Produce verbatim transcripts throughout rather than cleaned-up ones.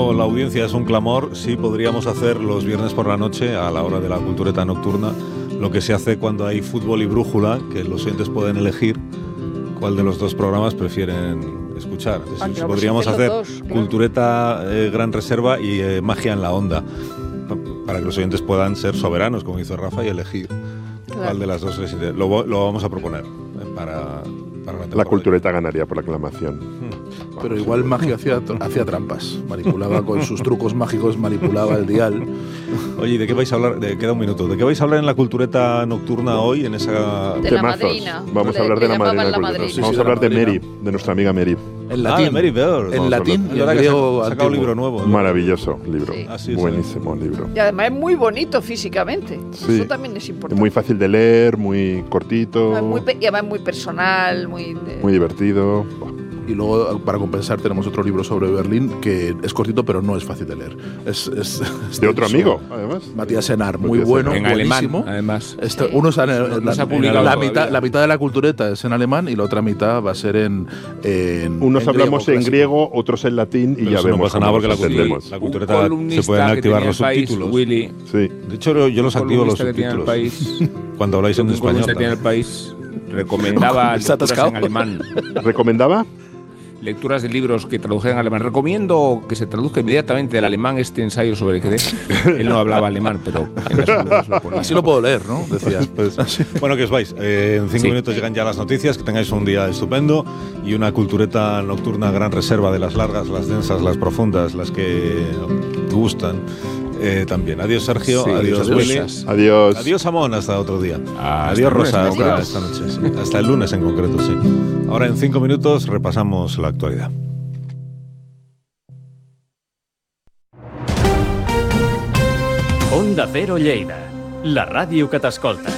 como la audiencia es un clamor, sí podríamos hacer los viernes por la noche, a la hora de la cultureta nocturna, lo que se hace cuando hay fútbol y brújula, que los oyentes pueden elegir cuál de los dos programas prefieren escuchar. Entonces, ah, podríamos hacer dos, claro. Cultureta eh, Gran Reserva y eh, Magia en la Onda, para que los oyentes puedan ser soberanos, como hizo Rafa, y elegir claro. cuál de las dos les interesa. Lo, lo vamos a proponer eh, para, para la, la cultureta ganaría por aclamación. Hmm. Pero igual Magia hacía, hacía trampas, manipulaba con sus trucos mágicos, manipulaba el dial. Oye, ¿de qué vais a hablar? De, queda un minuto. ¿De qué vais a hablar en la cultureta nocturna hoy? En esa de la madrina. Vamos a hablar de la madrina. La madrina. Sí, Vamos sí, a hablar de, de Mary, de nuestra amiga Mary. En latín. Ah, Mary Beard. En latín. Y ahora que ha sacado un libro nuevo. ¿no? Maravilloso libro. Sí. Así Buenísimo es. libro. Y además es muy bonito físicamente. Sí. Eso también es importante. Es muy fácil de leer, muy cortito. No, muy, y además muy personal, muy... De... Muy divertido. Y luego, para compensar, tenemos otro libro sobre Berlín que es cortito, pero no es fácil de leer. Es, es, es de otro amigo, además. Matías Senar, muy bueno, en buenísimo. Alemán, además. Este, sí. Uno sale, no, no la, se ha publicado la, mitad, la mitad de la cultureta es en alemán y la otra mitad va a ser en, en Unos en hablamos griego, en griego, otros en latín y pero ya eso vemos. No pasa nada porque la, entendemos. la cultureta se pueden activar los subtítulos. Willy. Sí. De hecho, yo los activo los subtítulos. País, cuando habláis en español. Un en el país recomendaba lecturas en alemán. ¿Recomendaba? Lecturas de libros que tradujeran en alemán. Recomiendo que se traduzca inmediatamente del alemán este ensayo sobre que él no hablaba alemán, pero en las lo así lo puedo leer, ¿no? Decía. Pues, bueno, que os vais. Eh, en cinco sí. minutos llegan ya las noticias. Que tengáis un día estupendo y una cultureta nocturna Gran Reserva, de las largas, las densas, las profundas, las que gustan. Eh, también. Adiós, Sergio. Sí, adiós, Willy. Adiós. Adiós, Amón. Hasta otro día. Hasta adiós, Rosa. Hasta Hasta esta noche. Sí. Hasta el lunes en concreto, sí. Ahora, en cinco minutos, repasamos la actualidad. Onda Cero Lleida, la ràdio que t'escolta.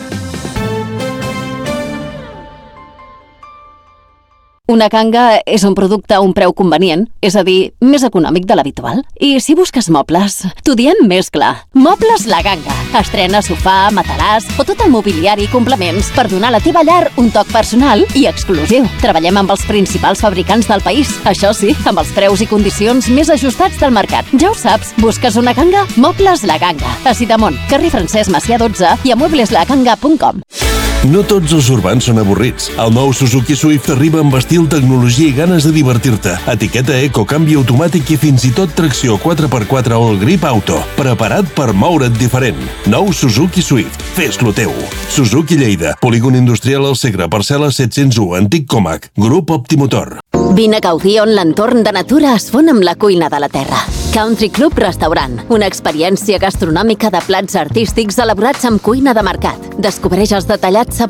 Una canga és un producte a un preu convenient, és a dir, més econòmic de l'habitual. I si busques mobles, t'ho diem més clar. Mobles La Ganga. Estrena sofà, matalàs o tot el mobiliari i complements per donar a la teva llar un toc personal i exclusiu. Treballem amb els principals fabricants del país. Això sí, amb els preus i condicions més ajustats del mercat. Ja ho saps, busques una canga? Mobles La Ganga. A Sidamont, carrer Francesc Macià dotze i a muebles la ganga punt com. No tots els urbans són avorrits. El nou Suzuki Swift arriba amb estil, tecnologia i ganes de divertir-te. Etiqueta eco, canvi automàtic i fins i tot tracció quatre per quatre All Grip Auto. Preparat per moure't diferent. Nou Suzuki Swift. Fes-lo teu. Suzuki Lleida. Polígon industrial al Segre, parcel·la set-cents u, Antic Comac. Grup Optimotor. Vine a gaudir on l'entorn de natura es fon amb la cuina de la terra. Country Club Restaurant, una experiència gastronòmica de plats artístics elaborats amb cuina de mercat. Descobreix els detallats